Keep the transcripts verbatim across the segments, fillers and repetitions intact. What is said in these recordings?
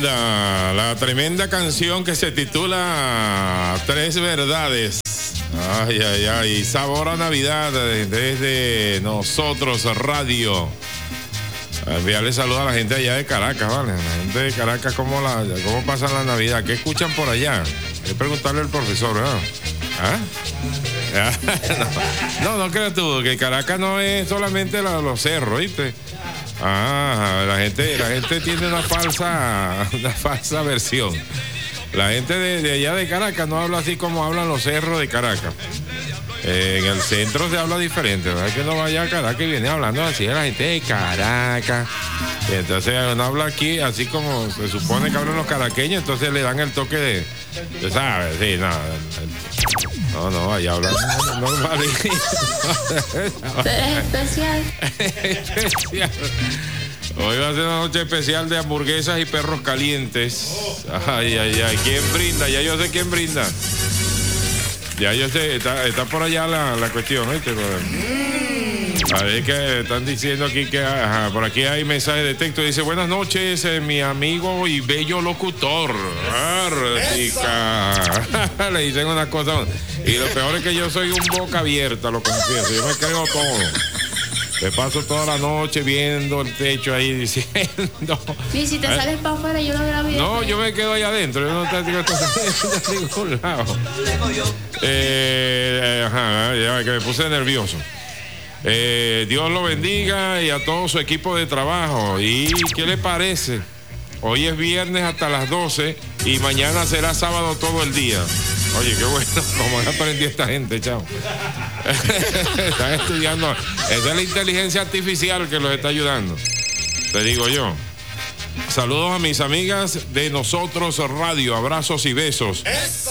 La, la tremenda canción que se titula Tres Verdades. Ay, ay, ay. Sabor a Navidad desde Nosotros Radio. Enviarle saludos a la gente allá de Caracas, ¿vale? La gente de Caracas, ¿cómo, la, cómo pasan la Navidad? ¿Qué escuchan por allá? Hay que preguntarle al profesor, ¿verdad? ¿Ah? No, no, no creas tú, que Caracas no es solamente la, los cerros, ¿viste? Ah, la gente, la gente tiene una falsa, una falsa versión. La gente de, de allá de Caracas no habla así como hablan los cerros de Caracas. Eh, en el centro se habla diferente, ¿verdad? Que no vaya a Caracas y viene hablando así de la gente de Caracas. Y entonces uno habla aquí así como se supone que hablan los caraqueños, entonces le dan el toque de, de ¿sabes? Sí, no, no, no, allá hablan normal. Es especial. Especial. Hoy va a ser una noche especial de hamburguesas y perros calientes. Ay, ay, ay. ¿Quién brinda? Ya yo sé quién brinda. Ya yo sé, está, está por allá la, la cuestión, ¿viste? A ver que están diciendo aquí que ajá, por aquí hay mensaje de texto. Dice, buenas noches, eh, mi amigo y bello locutor. Artica. Le dicen una cosa. Y lo peor es que yo soy un boca abierta, lo confieso. Yo me creo todo. Me paso toda la noche viendo el techo ahí diciendo. Y si te ¿eh? sales para afuera, yo lo grabé. No, yo me quedo ahí adentro. Yo no te digo esto de ningún lado. Eh, ajá, ya que me puse nervioso. Eh, Dios lo bendiga y a todo su equipo de trabajo. ¿Y qué le parece? Hoy es viernes hasta las doce y mañana será sábado todo el día. Oye, qué bueno, como aprendí esta gente, chao. Están estudiando. Esa es la inteligencia artificial que los está ayudando. Te digo yo. Saludos a mis amigas de Nosotros Radio. Abrazos y besos.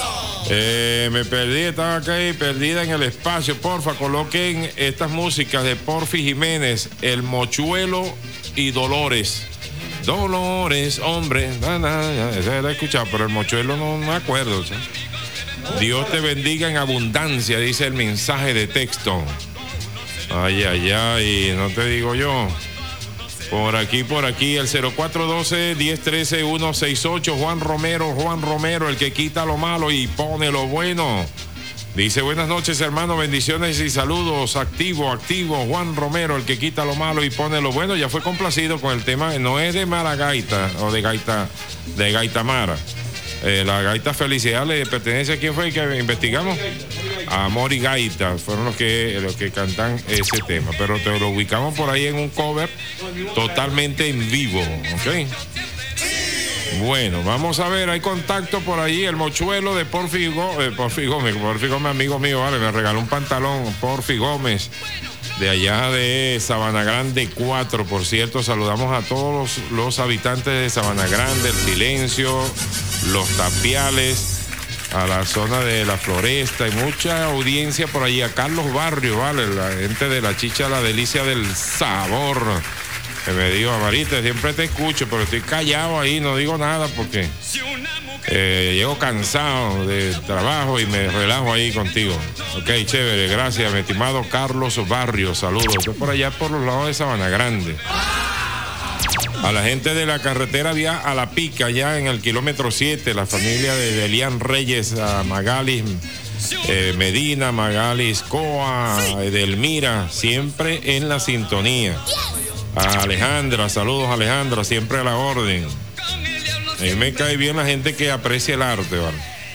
Eh, me perdí, estaba acá y perdida en el espacio. Porfa, coloquen estas músicas de Porfi Jiménez, El Mochuelo y Dolores. Dolores, hombre. Nah, nah, esa la he escuchado, pero el Mochuelo no me acuerdo, ¿sí? Dios te bendiga en abundancia, dice el mensaje de texto. Ay, ay, ay, no te digo yo. Por aquí, por aquí, el cero cuatro uno dos, uno cero uno tres, uno seis ocho, Juan Romero, Juan Romero, el que quita lo malo y pone lo bueno. Dice, buenas noches, hermano, bendiciones y saludos. Activo, activo, Juan Romero, el que quita lo malo y pone lo bueno. Ya fue complacido con el tema, no es de Maragaita o de Gaita, de Gaitamara. Eh, la gaita Felicidad le pertenece a quién fue que investigamos. Amor y Gaita fueron los que los que cantan ese tema, pero te lo ubicamos por ahí en un cover totalmente en vivo, ¿ok? Bueno, vamos a ver, hay contacto por ahí, el Mochuelo de Porfi Gómez, eh, Porfi Gómez, Porfi Gómez, amigo mío, vale, me regaló un pantalón, Porfi Gómez, de allá de Sabana Grande cuatro, por cierto, saludamos a todos los, los habitantes de Sabana Grande, El Silencio, Los Tapiales, a la zona de La Floresta, y mucha audiencia por allí, a Carlos Barrio, vale, la gente de La Chicha, La Delicia del Sabor, que me dijo, Amarita, siempre te escucho, pero estoy callado ahí, no digo nada porque eh, llego cansado de trabajo y me relajo ahí contigo. Ok, chévere, gracias, mi estimado Carlos Barrio, saludos. Estoy por allá por los lados de Sabana Grande. A la gente de la carretera vía a La Pica, allá en el kilómetro siete, la familia de Elian Reyes, a Magalis eh, Medina, Magalis Coa, Edelmira, siempre en la sintonía. A Alejandra, saludos Alejandra, siempre a la orden. A mí me cae bien la gente que aprecia el arte, ¿vale?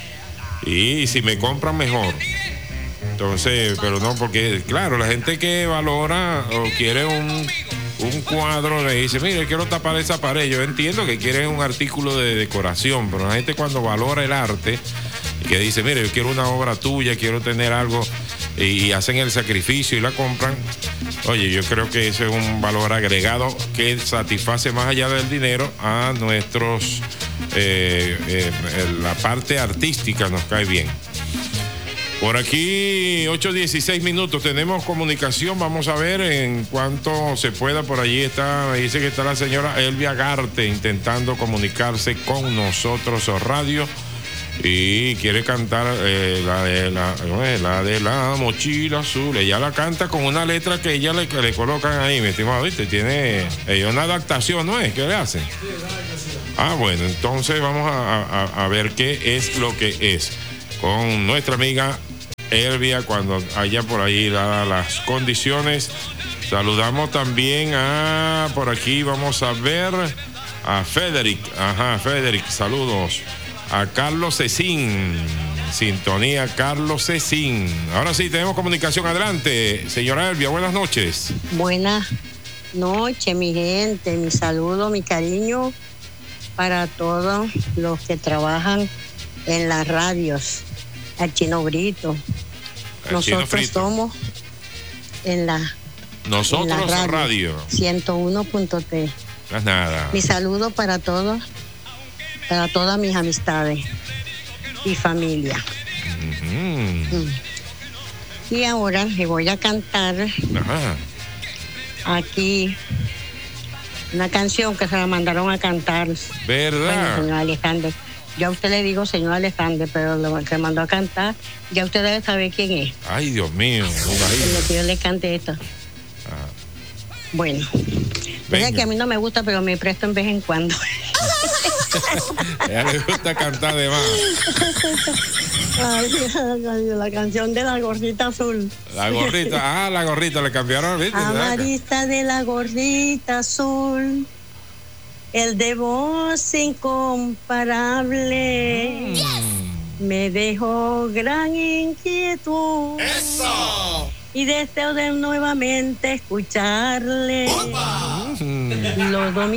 Y si me compran mejor. Entonces, pero no, porque claro, la gente que valora o quiere un, un cuadro, le dice, mire, quiero tapar esa pared. Yo entiendo que quieren un artículo de decoración, pero la gente cuando valora el arte, que dice, mire, yo quiero una obra tuya, quiero tener algo, y hacen el sacrificio y la compran. Oye, yo creo que ese es un valor agregado que satisface más allá del dinero a nuestros, eh, eh, la parte artística nos cae bien. Por aquí, ocho dieciséis minutos, tenemos comunicación, vamos a ver en cuanto se pueda. Por allí está, me dice que está la señora Elvia Garte intentando comunicarse con Nosotros Radio. Y quiere cantar eh, la, de la, la de la mochila azul. Ella la canta con una letra que ella le, le colocan ahí, mi estimado, ¿viste? Tiene ella una adaptación, ¿no es? ¿Qué le hacen? Ah, bueno, entonces vamos a, a, a ver qué es lo que es con nuestra amiga Elvia cuando haya por ahí dadas las condiciones. Saludamos también a, por aquí vamos a ver a Federic, ajá, Federic, saludos. A Carlos Cecín, sintonía Carlos Cecín. Ahora sí, tenemos comunicación, adelante, señora Elvia, buenas noches. Buenas noches, mi gente, mi saludo, mi cariño para todos los que trabajan en las radios, al Chino Brito. El Chino Nosotros Frito. somos en la Nosotros en la radio, radio. ciento uno punto tres. No es nada. Mi saludo para todos, para todas mis amistades y familia. Ujú. Mm. Y ahora le voy a cantar Ajá. aquí una canción que se la mandaron a cantar. Bueno, ¿Verdad? señor Alejandro. Ya a usted le digo señor Alejandro, pero lo que mandó a cantar, ya usted debe saber quién es. Ay, Dios mío. me En imagino. lo que yo le cante esto. Ah, Bueno, venga. es que a mí no me gusta, pero me presto en vez en cuando. A ella le gusta cantar de más. Ay, la canción de la gorrita azul. La gorrita, ah, la gorrita le cambiaron, ¿viste? Amarista de la gorrita azul, el de voz incomparable, me dejó gran inquietud. ¡Eso! Y deseo de nuevamente escucharle. Los domingos